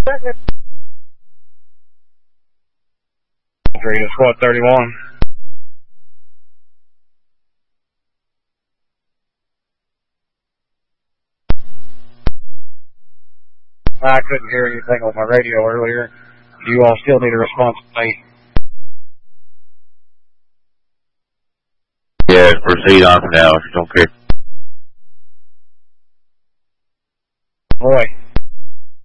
Squad 31. I couldn't hear anything on my radio earlier. Do you all still need a response from me? Yeah, proceed on for now if you don't care. Boy.